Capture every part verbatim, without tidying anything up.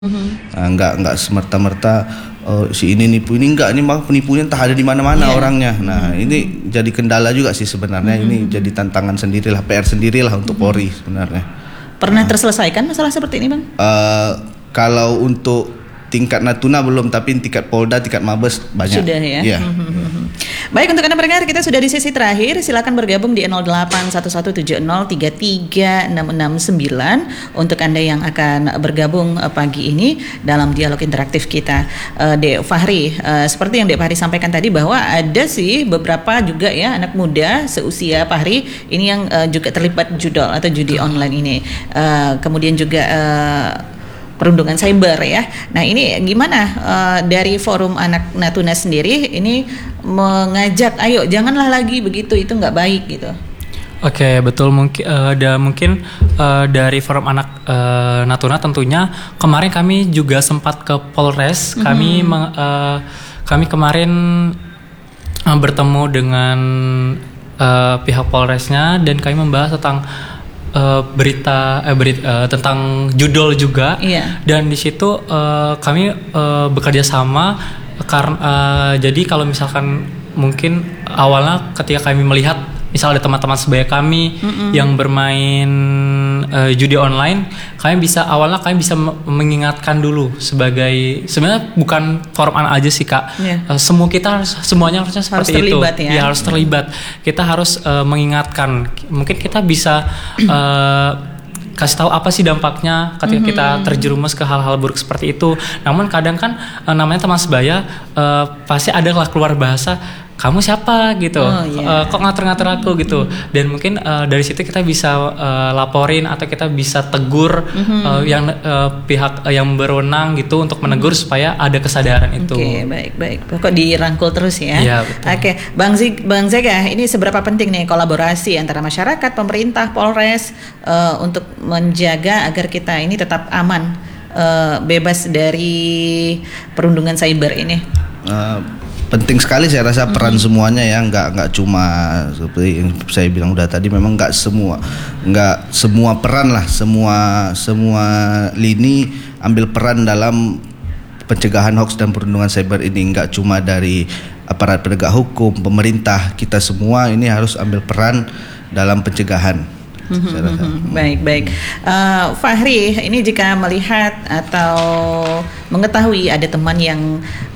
Mhm. Nah, nggak nggak semerta-merta oh, si ini nipu ini enggak, ini mah penipunya entah ada di mana-mana yeah. orangnya. Nah mm-hmm. ini jadi kendala juga sih sebenarnya. Mm-hmm. Ini jadi tantangan sendirilah, P R sendirilah untuk mm-hmm. Polri sebenarnya. Pernah nah. terselesaikan masalah seperti ini, Bang? Uh, kalau untuk tingkat Natuna belum, tapi tingkat Polda, tingkat Mabes banyak. Sudah ya. Yeah. Mm-hmm. Baik, untuk Anda pendengar, kita sudah di sesi terakhir. Silakan bergabung di nol delapan satu satu tujuh nol tiga tiga enam enam sembilan untuk Anda yang akan bergabung pagi ini dalam dialog interaktif kita. uh, Dek Fahri, uh, seperti yang Dek Fahri sampaikan tadi bahwa ada sih beberapa juga ya anak muda seusia Fahri ini yang uh, juga terlibat judol atau judi online ini. Uh, kemudian juga uh, perundungan cyber ya. Nah ini gimana uh, dari Forum Anak Natuna sendiri ini mengajak, ayo janganlah lagi begitu, itu nggak baik gitu. Oke, betul. Mungkin uh, ada mungkin uh, dari Forum Anak uh, Natuna tentunya kemarin kami juga sempat ke Polres. Mm-hmm. Kami meng, uh, kami kemarin uh, bertemu dengan uh, pihak Polresnya dan kami membahas tentang Uh, berita, eh, berita uh, tentang judol juga, yeah. Dan di situ uh, kami uh, bekerja sama karena uh, jadi kalau misalkan mungkin awalnya ketika kami melihat misal ada teman-teman sebaya kami mm-hmm. yang bermain uh, judi online, kami bisa awalnya kami bisa mengingatkan dulu sebagai sebenarnya bukan forum anak aja sih Kak, yeah. uh, semua kita harus semuanya harusnya seperti harus terlibat, itu, ya? Ya harus terlibat. Kita harus uh, mengingatkan. Mungkin kita bisa uh, kasih tahu apa sih dampaknya ketika mm-hmm. kita terjerumus ke hal-hal buruk seperti itu. Namun kadang kan uh, namanya teman sebaya uh, pasti ada lah keluar bahasa, kamu siapa gitu, oh, yeah. uh, kok ngatur-ngatur aku gitu, dan mungkin uh, dari situ kita bisa uh, laporin atau kita bisa tegur mm-hmm. uh, yang uh, pihak uh, yang berwenang gitu untuk menegur mm-hmm. supaya ada kesadaran itu. Oke, okay, baik-baik. Kok dirangkul terus ya? Iya, betul. Oke, okay. Bang Zig, Bang Zega, ini seberapa penting nih kolaborasi antara masyarakat, pemerintah, Polres uh, untuk menjaga agar kita ini tetap aman, uh, bebas dari perundungan cyber ini? Uh, Penting sekali saya rasa peran mm-hmm. semuanya ya, nggak nggak cuma seperti yang saya bilang udah tadi, memang nggak semua nggak semua peran lah, semua semua lini ambil peran dalam pencegahan hoax dan perundungan cyber ini, nggak cuma dari aparat penegak hukum, pemerintah, kita semua ini harus ambil peran dalam pencegahan. Mm-hmm. Baik, baik. Uh, Fahri, ini jika melihat atau mengetahui ada teman yang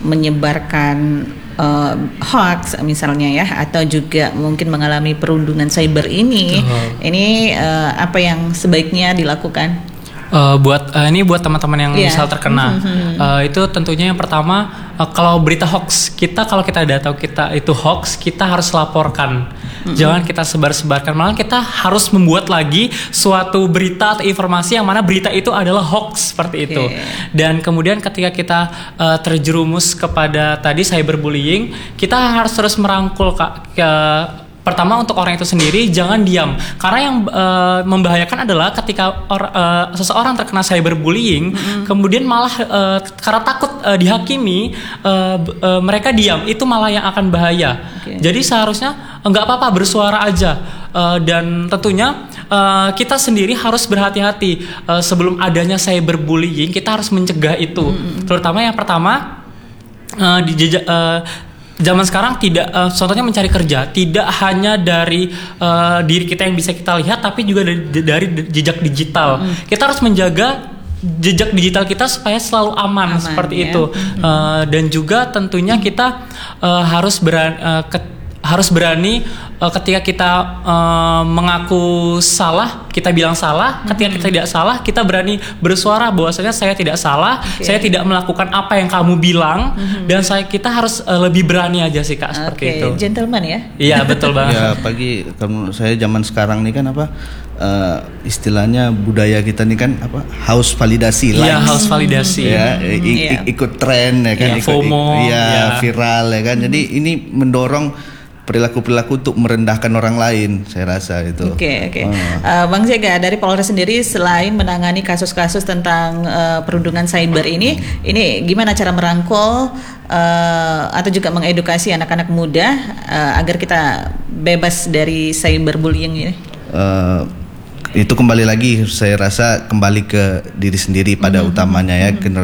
menyebarkan uh, hoax misalnya ya, atau juga mungkin mengalami perundungan cyber ini, uh. ini uh, apa yang sebaiknya dilakukan? Uh, buat uh, ini buat teman-teman yang yeah. misal terkena, mm-hmm. uh, itu tentunya yang pertama uh, kalau berita hoax, kita kalau kita udah tahu kita itu hoax, kita harus laporkan, mm-hmm. jangan kita sebar-sebarkan, malah kita harus membuat lagi suatu berita atau informasi yang mana berita itu adalah hoax seperti okay. itu. Dan kemudian ketika kita uh, terjerumus kepada tadi cyberbullying, kita harus terus merangkul Kak, ke pertama untuk orang itu sendiri jangan diam, karena yang uh, membahayakan adalah ketika or, uh, seseorang terkena cyberbullying mm-hmm. kemudian malah uh, karena takut uh, dihakimi uh, uh, mereka diam, itu malah yang akan bahaya. Okay. Jadi seharusnya nggak apa-apa bersuara aja, uh, dan tentunya uh, kita sendiri harus berhati-hati uh, sebelum adanya cyberbullying, kita harus mencegah itu. Mm-hmm. Terutama yang pertama uh, di jejak uh, zaman sekarang tidak, uh, contohnya mencari kerja tidak hanya dari uh, diri kita yang bisa kita lihat, tapi juga dari, dari jejak digital. Mm. Kita harus menjaga jejak digital kita supaya selalu aman, aman seperti ya? itu. Mm. Uh, dan juga tentunya kita uh, harus berani, uh, ke, harus berani uh, ketika kita uh, mengaku salah, kita bilang salah. Mm-hmm. Ketika kita tidak salah, kita berani bersuara bahwasanya saya tidak salah, okay. saya tidak melakukan apa yang kamu bilang, mm-hmm. dan saya kita harus uh, lebih berani aja sih Kak, seperti okay. itu. Gentleman ya? Iya betul banget. Ya pagi, kamu saya zaman sekarang nih kan apa uh, istilahnya budaya kita nih kan apa haus validasi lah. Iya haus validasi. Ya i- i- yeah. ikut tren ya kan, ya, ikut FOMO, ik- ya, ya viral ya kan. Jadi ini mendorong perilaku-perilaku untuk merendahkan orang lain, saya rasa itu. Oke, okay, oke. Okay. Oh. Uh, Bang Zega, dari Polres sendiri selain menangani kasus-kasus tentang uh, perundungan cyber ini, ini gimana cara merangkul uh, atau juga mengedukasi anak-anak muda uh, agar kita bebas dari cyberbullying ini? Uh, itu kembali lagi saya rasa kembali ke diri sendiri pada utamanya ya.